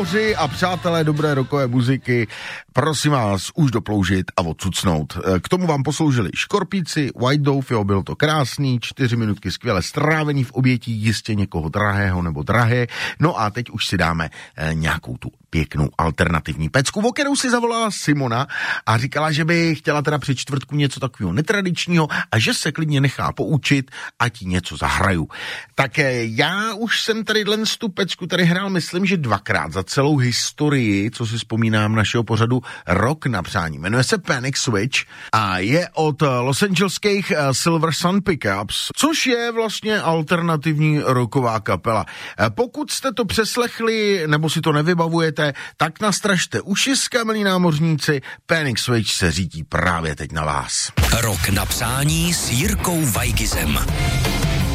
A přátelé dobré rockové muziky, prosím vás už doploužit a odcucnout. K tomu vám posloužili Škorpíci, White Dove, jo, bylo to krásný, 4 minutky skvěle strávený v obětí jistě někoho drahého nebo drahé. No a teď už si dáme nějakou tu pěknou alternativní pecku, o kterou si zavolala Simona a říkala, že by chtěla teda při čtvrtku něco takového netradičního a že se klidně nechá poučit, ať jí něco zahraju. Tak já už jsem tady tu pecku tady hrál, myslím, že 2krát za celou historii, co si vzpomínám našeho pořadu Rock na přání. Jmenuje se Panic Switch a je od Los Angeleských Silver Sun Pickups, což je vlastně alternativní rocková kapela. Pokud jste to přeslechli nebo si to nevybavujete, tak nastražte uši, skamení námořníci, Panic Switch se řítí právě teď na vás. Rock na přání s Jirkou Weigizem.